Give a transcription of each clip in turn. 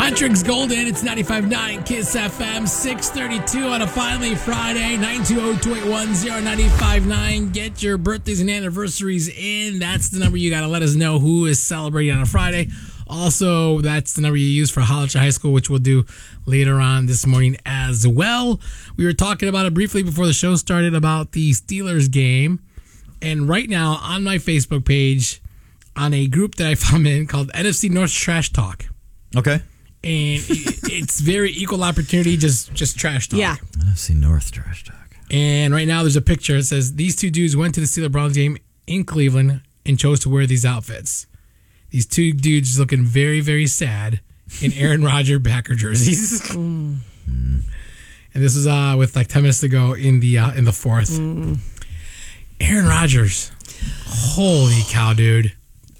Huntrix Golden, it's 95.9 Kiss FM, 6:32 on a finally Friday, 920-281-0959. Get your birthdays and anniversaries in. That's the number you got to let us know who is celebrating on a Friday. Also, that's the number you use for Hollister High School, which we'll do later on this morning as well. We were talking about it briefly before the show started about the Steelers game. And right now on my Facebook page, on a group that I found in called NFC North Trash Talk. Okay. And it's very equal opportunity, just trash talk. Yeah. NFC North Trash Talk. And right now there's a picture. It says, these two dudes went to the Steelers-Browns game in Cleveland and chose to wear these outfits. These two dudes looking very, very sad in Aaron Rodgers Packer jerseys. And this was with like 10 minutes to go in the fourth. Aaron Rodgers. Holy cow, dude.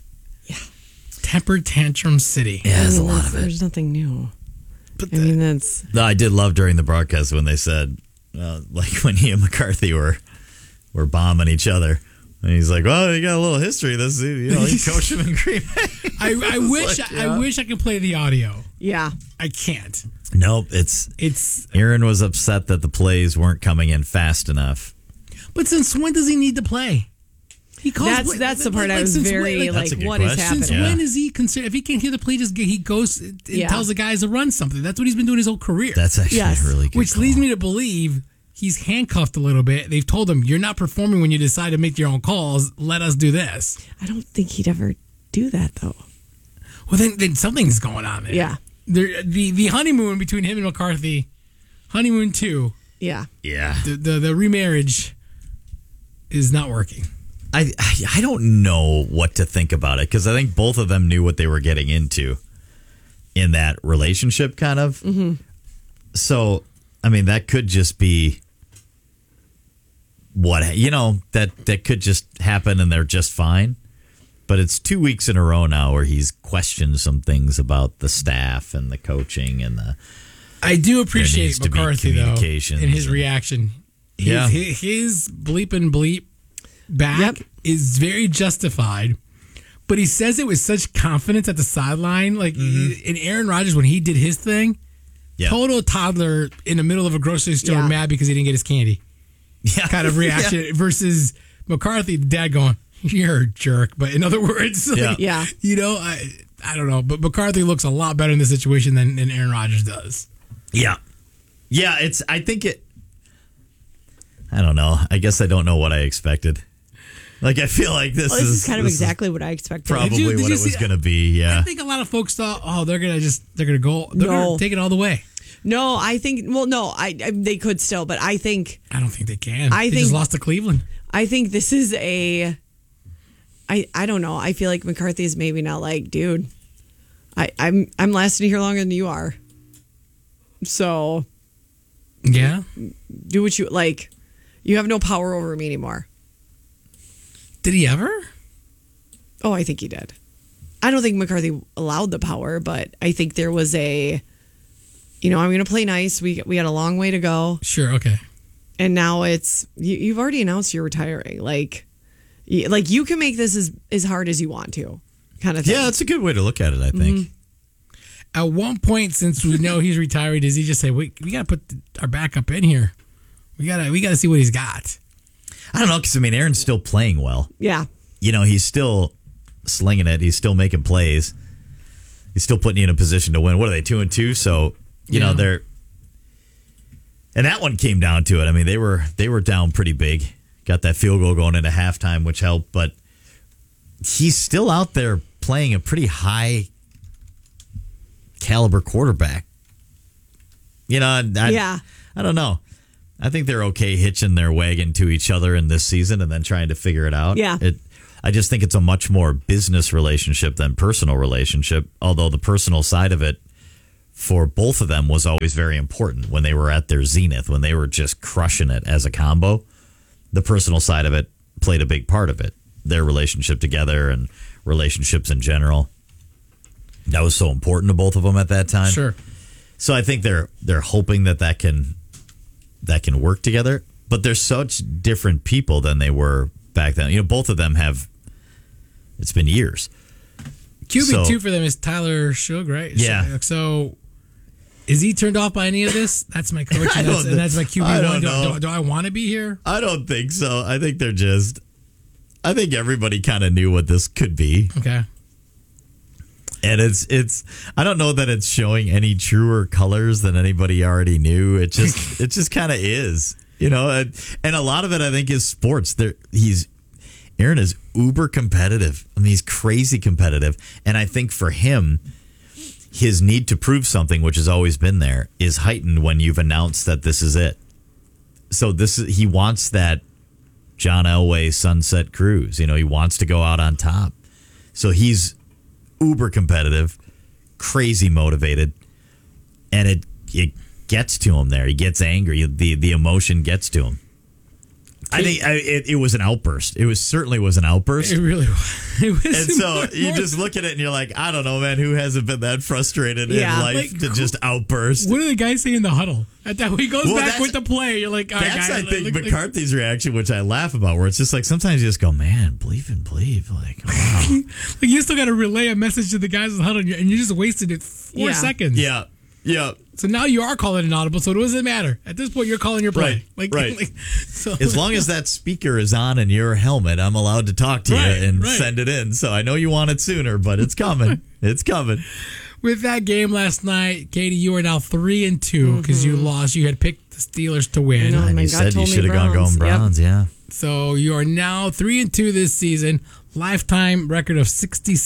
Temper Tantrum City. Yeah, there's a lot of it. There's nothing new. But I mean, that's... No, I did love during the broadcast when they said, like when he and McCarthy were bombing each other. And he's like, well, you got a little history. This, he coached him in Green Bay. I wish I could play the audio. Yeah. I can't. Nope. It's Aaron was upset that the plays weren't coming in fast enough. But since when does he need to play? He calls. That's the part I was very That's a good what is question. happening? Since when is he considered? If he can't hear the play, he goes and tells the guys to run something. That's what he's been doing his whole career. That's actually a really good Which call. leads me to believe he's handcuffed a little bit. They've told him, you're not performing when you decide to make your own calls. Let us do this. I don't think he'd ever do that, though. Well, then something's going on there. Yeah. The honeymoon between him and McCarthy, honeymoon 2. Yeah. Yeah. The remarriage is not working. I don't know what to think about it because I think both of them knew what they were getting into in that relationship, kind of. Mm-hmm. So, I mean, that could just be that could just happen and they're just fine. But it's 2 weeks in a row now where he's questioned some things about the staff and the coaching and the. I do appreciate to be McCarthy though, communications in his and- reaction. Yeah. His bleep and bleep back is very justified, but he says it with such confidence at the sideline. Like in Aaron Rodgers when he did his thing, total toddler in the middle of a grocery store mad because he didn't get his candy. Yeah. Kind of reaction versus McCarthy, the dad going, "You're a jerk." But in other words, I don't know. But McCarthy looks a lot better in this situation than Aaron Rodgers does. Yeah. Yeah, I don't know. I guess I don't know what I expected. Like, I feel like this is kind of exactly what I expected. Probably Did you what it was going to be, yeah. I think a lot of folks thought, they're going to take it all the way. No, I think, they could still, but I don't think they can. They just lost to Cleveland. I think this is I don't know. I feel like McCarthy is maybe not like, dude, I'm lasting here longer than you are. So, yeah, do what you like. You have no power over me anymore. Did he ever? Oh, I think he did. I don't think McCarthy allowed the power, but I think there was I'm going to play nice. We got a long way to go. Sure, okay. And now it's you've already announced you're retiring. Like you can make this as hard as you want to, kind of thing. Yeah, that's a good way to look at it, I think. Mm-hmm. At one point, since we know he's retired, does he just say, we got to put our backup in here? We gotta see what he's got. I don't know, because, Aaron's still playing well. Yeah. He's still slinging it. He's still making plays. He's still putting you in a position to win. What are they, 2-2? So, they're... And that one came down to it. They were down pretty big. Got that field goal going into halftime, which helped. But he's still out there playing a pretty high caliber quarterback. I don't know. I think they're okay hitching their wagon to each other in this season and then trying to figure it out. Yeah. I just think it's a much more business relationship than personal relationship, although the personal side of it for both of them was always very important when they were at their zenith, when they were just crushing it as a combo. The personal side of it played a big part of it. Their relationship together and relationships in general. That was so important to both of them at that time. Sure. So I think they're hoping that can work together, but they're such different people than they were back then. Both of them it's been years. QB2 for them is Tyler Shug, right? Yeah. So is he turned off by any of this? That's my coach, and that's my QB1. I don't know. Do I want to be here? I don't think so. I think I think everybody kind of knew what this could be. Okay. And it's I don't know that it's showing any truer colors than anybody already knew. It just kind of is, and a lot of it I think is sports. Aaron is uber competitive. I mean, he's crazy competitive, and I think for him, his need to prove something, which has always been there, is heightened when you've announced that this is it. So he wants that John Elway sunset cruise. He wants to go out on top. So he's uber competitive, crazy motivated, and it gets to him there. He gets angry. The emotion gets to him. I think it was an outburst. It certainly was an outburst. It really was. And so you just look at it and you're like, I don't know, man, who hasn't been that frustrated in life to just outburst? What do the guys say in the huddle? At that, he goes back with the play. You're like, all right, that's, guys, I think, McCarthy's reaction, which I laugh about, where it's just like sometimes you just go, man, believe. Like, wow. Like you still got to relay a message to the guys in the huddle, and you just wasted it 4 seconds. Yeah. So now you are calling an audible, so it doesn't matter. At this point, you're calling your play. Right. So as long as that speaker is on in your helmet, I'm allowed to talk to you and send it in. So I know you want it sooner, but it's coming. It's coming. With that game last night, Katie, you are now 3-2 because you lost. You had picked the Steelers to win. And you said you should have gone going Browns. Yeah. So you are now 3-2 this season. Lifetime record of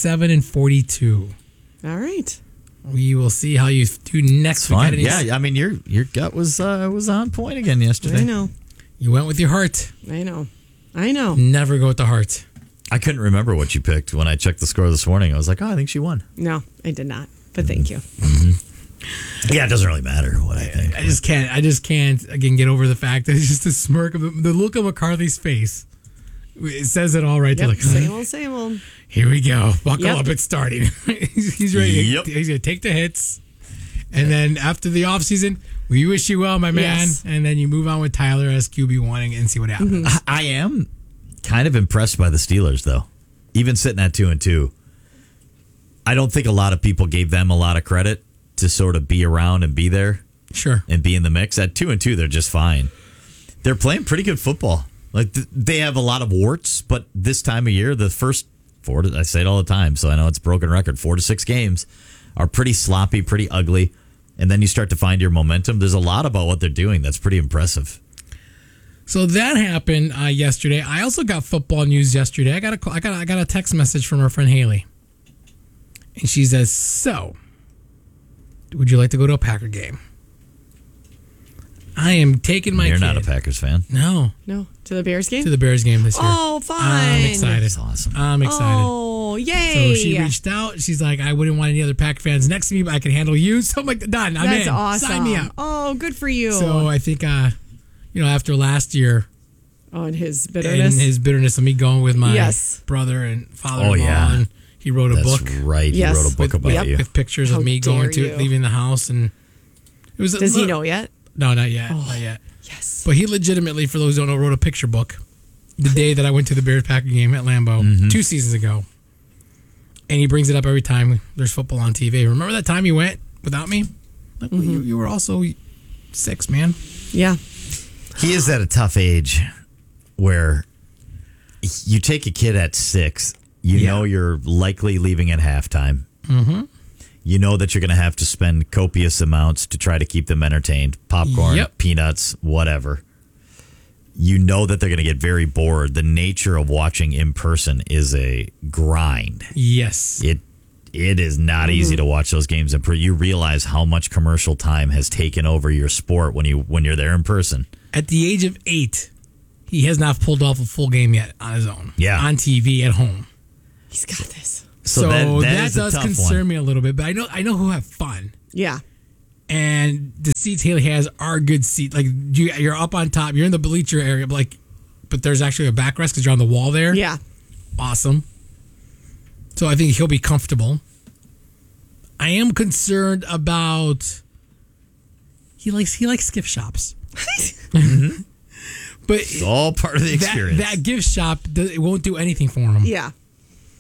67-42. All right. We will see how you do next week. Yeah, I mean your gut was on point again yesterday. I know. You went with your heart. I know. Never go with the heart. I couldn't remember what you picked when I checked the score this morning. I was like, I think she won. No, I did not. But thank you. Mm-hmm. Yeah, it doesn't really matter what I think. I just can't again get over the fact that it's just the smirk of the look of McCarthy's face. It says it all right there. Like, Same old. Here we go. Buckle up. It's starting. He's ready. Yep. He's going to take the hits. And then after the offseason, we wish you well, my man. Yes. And then you move on with Tyler as QB1 and see what happens. Mm-hmm. I am kind of impressed by the Steelers, though. Even sitting at 2-2. I don't think a lot of people gave them a lot of credit to sort of be around and be there. Sure. And be in the mix. At 2-2, they're just fine. They're playing pretty good football. Like they have a lot of warts, but this time of year, the first I say it all the time, so I know it's a broken record, 4 to 6 games are pretty sloppy, pretty ugly, and then you start to find your momentum. There's a lot about what they're doing that's pretty impressive. So that happened yesterday. I also got football news yesterday. I got a text message from our friend Haley, and she says, "So, would you like to go to a Packer game?" I am taking my You're kid. not a Packers fan? No. To the Bears game? To the Bears game this year. Oh, fine. I'm excited. That's awesome. I'm excited. Oh, yay. So she reached out. She's like, I wouldn't want any other Packer fans next to me, but I can handle you. So I'm like, done. I'm That's in. awesome. Sign me up. Oh, good for you. So I think, after last year, and his bitterness. of me going with my Yes. brother and father-in-law, Oh, yeah. and he wrote a That's book. right. He Yes. wrote a book about you. With pictures How of me going dare you. leaving the house, and it was. Does he know yet? No, not yet. Not yet. Yes. But he legitimately, for those who don't know, wrote a picture book the day that I went to the Bears Packer game at Lambeau 2 seasons ago. And he brings it up every time there's football on TV. Remember that time you went without me? Like, well, you were also 6, man. Yeah. He is at a tough age where you take a kid at 6, you know you're likely leaving at halftime. Mm-hmm. You know that you're going to have to spend copious amounts to try to keep them entertained. Popcorn, peanuts, whatever. You know that they're going to get very bored. The nature of watching in person is a grind. Yes. It is not easy to watch those games. And you realize how much commercial time has taken over your sport when you're there in person. At the age of 8, he has not pulled off a full game yet on his own. Yeah. On TV at home. He's got this. So that does concern me a little bit, but I know who'll have fun. Yeah. And the seats Haley has are good seats. Like you're up on top, you're in the bleacher area, but there's actually a backrest because you're on the wall there. Yeah. Awesome. So I think he'll be comfortable. I am concerned about he likes gift shops. Mm-hmm. But it's all part of the experience. That gift shop it won't do anything for him. Yeah.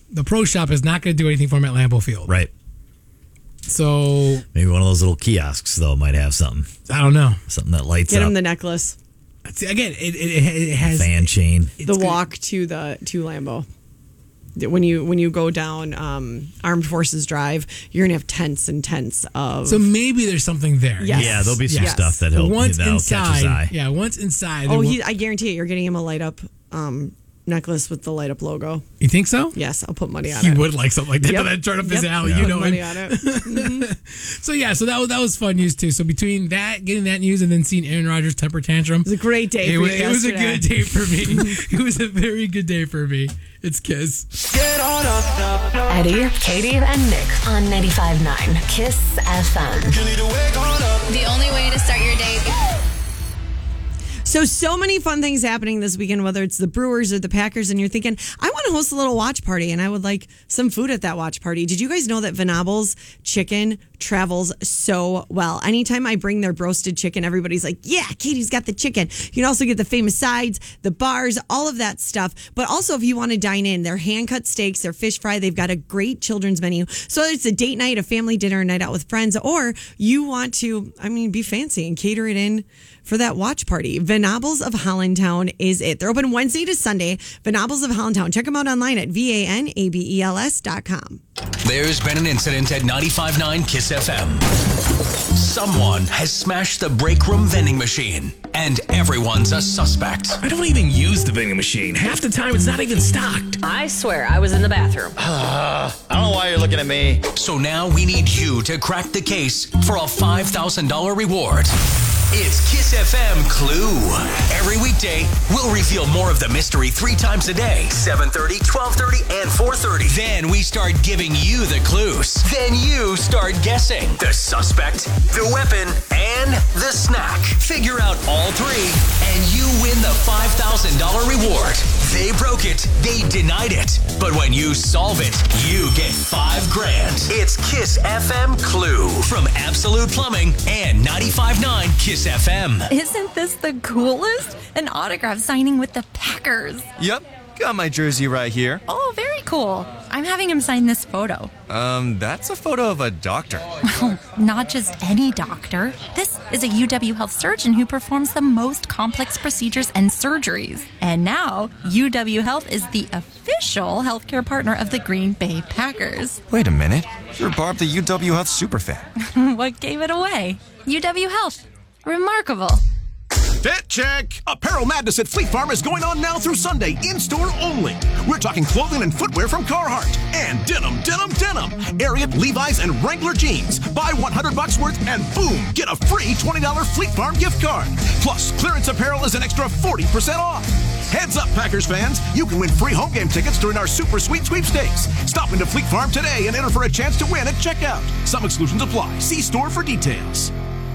the pro shop is not going to do anything for him at Lambeau Field. Right. So Maybe one of those little kiosks, though, might have something. I don't know. Something that lights Get up. him the necklace. See, again, it has fan chain. The walk to Lambeau. When you go down Armed Forces Drive, you're gonna have tents and tents of. So maybe there's something there. Yes. Yeah, there'll be some Yes. stuff that'll catch his eye. Yeah, once inside. Oh, I guarantee it. You're getting him a light up necklace with the light up logo. You think so? Yes, I'll put money on He it. would like something like that. Yep. But that's right up his Yep. alley. Put You know money him. on it. So yeah, so that was fun news too. So between that, getting that news, and then seeing Aaron Rodgers' temper tantrum, It was a great day. it for was, you it was a yesterday. good day for me. It was a very good day for me. It's Kiss. Eddie, Katie, and Nick on 95.9 Kiss FM. The only way to start your day. So many fun things happening this weekend, whether it's the Brewers or the Packers, and you're thinking, I want to host a little watch party, and I would like some food at that watch party. Did you guys know that Venables chicken travels so well? Anytime I bring their roasted chicken, everybody's like, yeah, Katie's got the chicken. You can also get the famous sides, the bars, all of that stuff. But also, if you want to dine in, their hand-cut steaks, their fish fry, they've got a great children's menu. So whether it's a date night, a family dinner, a night out with friends, or you want to, be fancy and cater it in for that watch party. Venables of Hollandtown is it. They're open Wednesday to Sunday. Venables of Hollandtown. Check them out online at VANABELS.com. There's been an incident at 95.9 Kiss FM. Someone has smashed the break room vending machine, and everyone's a suspect. I don't even use the vending machine. Half the time it's not even stocked. I swear I was in the bathroom. I don't know why you're looking at me. So now we need you to crack the case for a $5,000 reward. It's Kiss FM Clue. Every weekday, we'll reveal more of the mystery 3 times a day. 7:30, 12:30, and 4:30. Then we start giving you the clues. Then you start guessing the suspect, the weapon, and the snack. Figure out all 3, and you win the $5,000 reward. They broke it. They denied it. But when you solve it, you get $5,000. It's Kiss FM Clue from Absolute Plumbing and 95.9 Kiss FM. Isn't this the coolest? An autograph signing with the Packers. Yep, got my jersey right here. Oh, very cool. I'm having him sign this photo. That's a photo of a doctor. Well, not just any doctor. This is a UW Health surgeon who performs the most complex procedures and surgeries. And now, UW Health is the official healthcare partner of the Green Bay Packers. Wait a minute, you're Barb the UW Health superfan. What gave it away? UW Health. Remarkable. Fit check! Apparel Madness at Fleet Farm is going on now through Sunday, in-store only. We're talking clothing and footwear from Carhartt. And denim. Ariat, Levi's, and Wrangler jeans. Buy $100 worth and boom, get a free $20 Fleet Farm gift card. Plus, clearance apparel is an extra 40% off. Heads up, Packers fans. You can win free home game tickets during our Super Sweet Sweepstakes. Stop into Fleet Farm today and enter for a chance to win at checkout. Some exclusions apply. See store for details.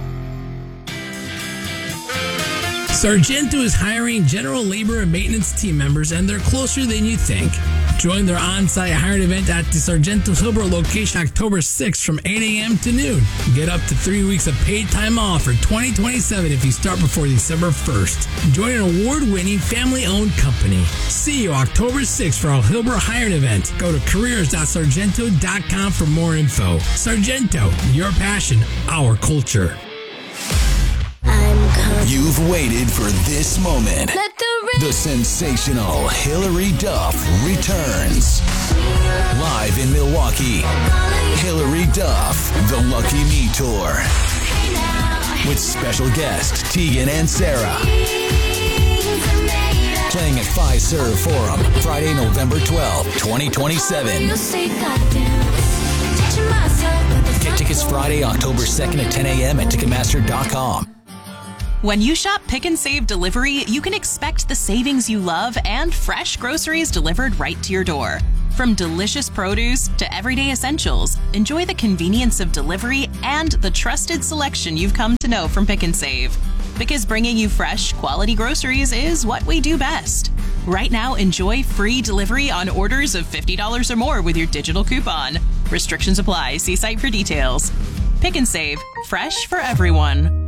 Sargento is hiring general labor and maintenance team members, and they're closer than you think. Join their on-site hiring event at the Sargento Hillborough location October 6th from 8 a.m. to noon. Get up to 3 weeks of paid time off for 2027 if you start before December 1st. Join an award-winning family-owned company. See you October 6th for our Hillborough hiring event. Go to careers.sargento.com for more info. Sargento, your passion, our culture. You've waited for this moment. The sensational Hillary Duff returns. Live in Milwaukee, Hillary Duff, The Lucky Me Tour. With special guests Tegan and Sarah. Playing at Fiserv Forum, Friday, November 12th, 2027. Get tickets Friday, October 2nd at 10 a.m. at Ticketmaster.com. When you shop Pick and Save Delivery, you can expect the savings you love and fresh groceries delivered right to your door. From delicious produce to everyday essentials, enjoy the convenience of delivery and the trusted selection you've come to know from Pick and Save. Because bringing you fresh, quality groceries is what we do best. Right now, enjoy free delivery on orders of $50 or more with your digital coupon. Restrictions apply. See site for details. Pick and Save. Fresh for everyone.